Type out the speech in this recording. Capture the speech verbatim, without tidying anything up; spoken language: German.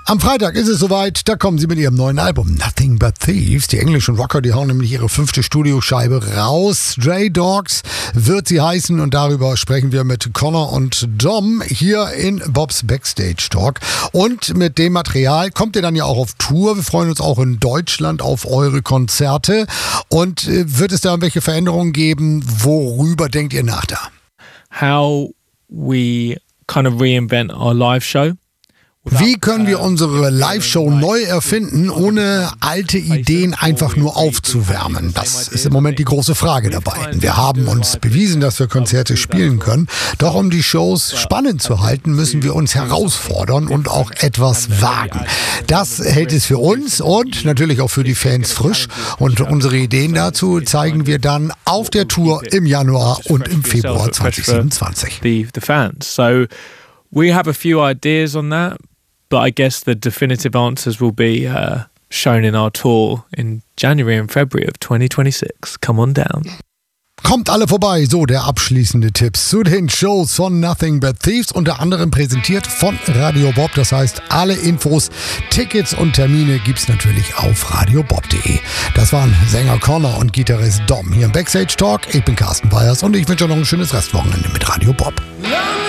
Am Freitag ist es soweit, da kommen sie mit ihrem neuen Album Nothing But Thieves. Die englischen Rocker, die hauen nämlich ihre fünfte Studioscheibe raus. Stray Dogs wird sie heißen und darüber sprechen wir mit Connor und Dom hier in Bobs Backstage Talk. Und mit dem Material kommt ihr dann ja auch auf Tour. Wir freuen uns auch in Deutschland auf eure Konzerte. Und wird es da irgendwelche Veränderungen geben? Worüber denkt ihr nach da? How we kind of reinvent our live show. Wie können wir unsere Live-Show neu erfinden, ohne alte Ideen einfach nur aufzuwärmen? Das ist im Moment die große Frage dabei. Wir haben uns bewiesen, dass wir Konzerte spielen können. Doch um die Shows spannend zu halten, müssen wir uns herausfordern und auch etwas wagen. Das hält es für uns und natürlich auch für die Fans frisch. Und unsere Ideen dazu zeigen wir dann auf der Tour im Januar und im Februar zwanzig siebenundzwanzig. We have a few ideas on that. But I guess the definitive answers will be uh, shown in our tour in January and February of twenty twenty-six. Come on down. Kommt alle vorbei, so der abschließende Tipp zu den Shows von Nothing But Thieves, unter anderem präsentiert von Radio Bob. Das heißt, alle Infos, Tickets und Termine gibt's natürlich auf radio bob punkt de. Das waren Sänger Connor und Gitarrist Dom hier im Backstage Talk. Ich bin Carsten Bayers und ich wünsche euch noch ein schönes Restwochenende mit Radio Bob.